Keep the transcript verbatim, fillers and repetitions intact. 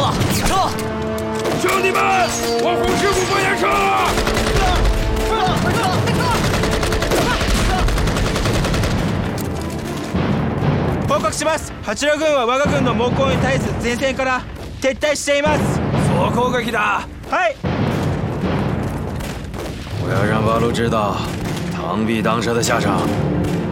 了，撤！ 兄弟们，我红师傅不严撤了！ 快撤！快撤！ 報告します。八路軍は我が軍の猛攻に絶えず前線から撤退しています。 総攻撃だ。 はい。 我要让八路知道螳臂当车的下场。